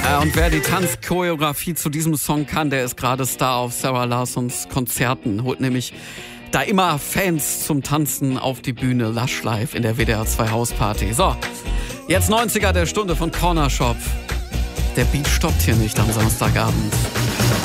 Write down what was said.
Und wer die Tanzchoreografie zu diesem Song kann, der ist gerade Star auf Sarah Larsons Konzerten. Holt nämlich da immer Fans zum Tanzen auf die Bühne. Lush Live in der WDR 2 Hausparty. So, jetzt 90er der Stunde von Corner Shop. Der Beat stoppt hier nicht am Samstagabend.